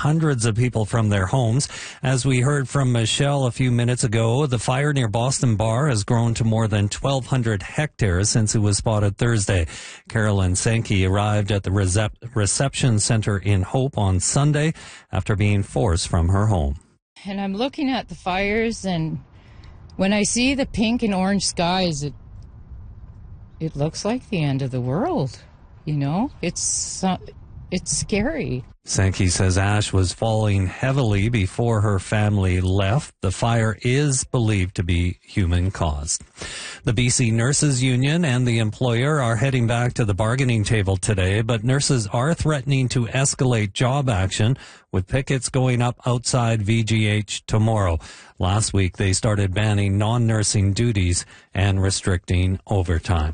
hundreds of people from their homes. As we heard from Michelle a few minutes ago, the fire near Boston Bar has grown to more than 1,200 hectares since it was spotted Thursday. Carolyn Sankey arrived at the reception center in Hope on Sunday after being forced from her home. And I'm looking at the fires, and when I see the pink and orange skies, it looks like the end of the world. You know, it's scary. Sankey says ash was falling heavily before her family left. The fire is believed to be human-caused. The BC Nurses Union and the employer are heading back to the bargaining table today, but nurses are threatening to escalate job action, with pickets going up outside VGH tomorrow. Last week, they started banning non-nursing duties and restricting overtime.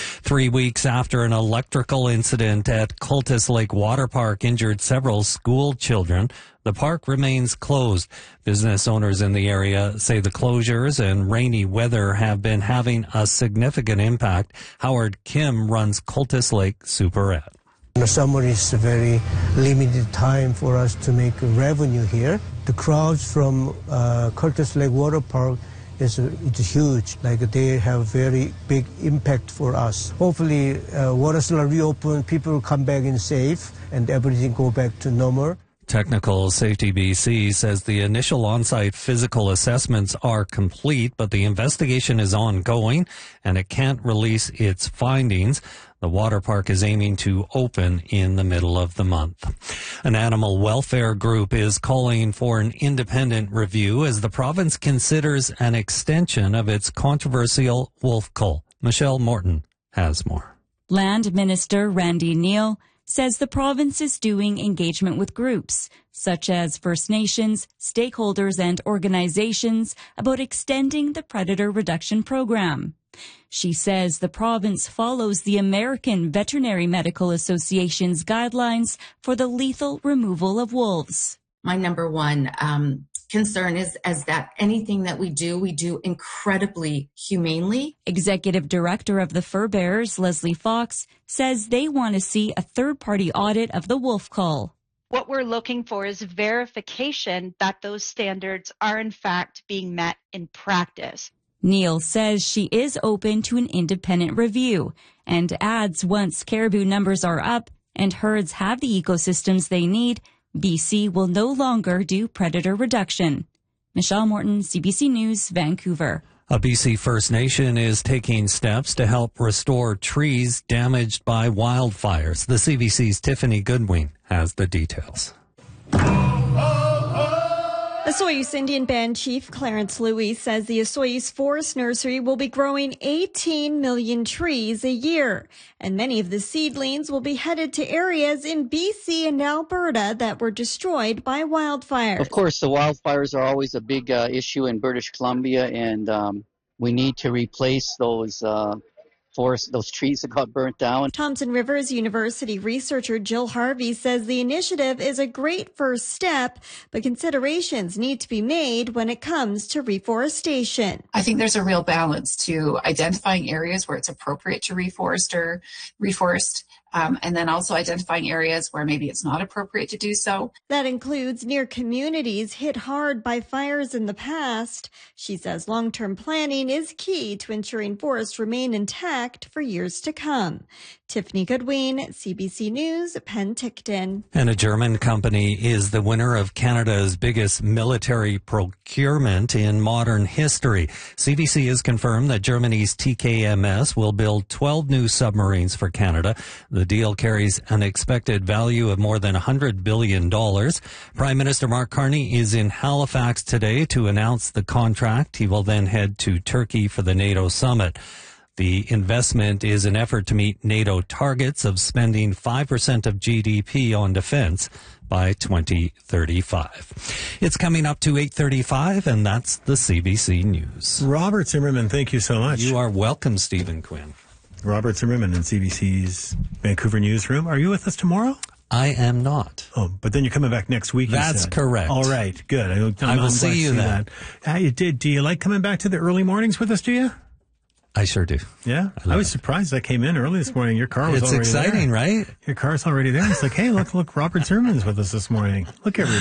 3 weeks after an electrical incident at Cultus Lake Water Park injured several school children, the park remains closed. Business owners in the area say the closures and rainy weather have been having a significant impact. Howard Kim runs Cultus Lake Superette. The summer is a very limited time for us to make revenue here. The crowds from Cultus Lake Water Park it's huge. Like they have very big impact for us. Hopefully, waters will reopen, people will come back in safe, and everything go back to normal. Technical Safety BC says the initial on-site physical assessments are complete, but the investigation is ongoing and it can't release its findings. The water park is aiming to open in the middle of the month. An animal welfare group is calling for an independent review as the province considers an extension of its controversial wolf cull. Michelle Morton has more. Land Minister Randy Neil says the province is doing engagement with groups such as First Nations, stakeholders, and organizations about extending the predator reduction program. She says the province follows the American Veterinary Medical Association's guidelines for the lethal removal of wolves. My number one concern is that anything that we do incredibly humanely. Executive Director of the Fur Bearers, Leslie Fox, says they want to see a third-party audit of the wolf cull. What we're looking for is verification that those standards are in fact being met in practice. Neil says she is open to an independent review and adds once caribou numbers are up and herds have the ecosystems they need, BC will no longer do predator reduction. Michelle Morton, CBC News, Vancouver. A BC First Nation is taking steps to help restore trees damaged by wildfires. The CBC's Tiffany Goodwin has the details. Osoyoos Indian Band Chief Clarence Louis says the Osoyoos Forest Nursery will be growing 18 million trees a year, and many of the seedlings will be headed to areas in BC and Alberta that were destroyed by wildfires. Of course, the wildfires are always a big issue in British Columbia, and we need to replace those those trees that got burnt down. Thompson Rivers University researcher Jill Harvey says the initiative is a great first step, but considerations need to be made when it comes to reforestation. I think there's a real balance to identifying areas where it's appropriate to reforest, and then also identifying areas where maybe it's not appropriate to do so. That includes near communities hit hard by fires in the past. She says long-term planning is key to ensuring forests remain intact for years to come. Tiffany Goodwin, CBC News, Penticton. And a German company is the winner of Canada's biggest military procurement in modern history. CBC has confirmed that Germany's TKMS will build 12 new submarines for Canada. The deal carries an expected value of more than $100 billion. Prime Minister Mark Carney is in Halifax today to announce the contract. He will then head to Turkey for the NATO summit. The investment is an effort to meet NATO targets of spending 5% of GDP on defense by 2035. It's coming up to 8:35, and that's the CBC News. Robert Zimmerman, thank you so much. You are welcome, Stephen Quinn. Robert Zimmerman in CBC's Vancouver newsroom. Are you with us tomorrow? I am not. Oh, but then you're coming back next week. That's correct. All right, good. I will see you then. Do you like coming back to the early mornings with us, do you? I sure do. Yeah? I was surprised I came in early this morning. Your car was already there. It's exciting, right? Your car's already there. It's like, hey, look, Robert Zimmerman's with us this morning. Look, everybody.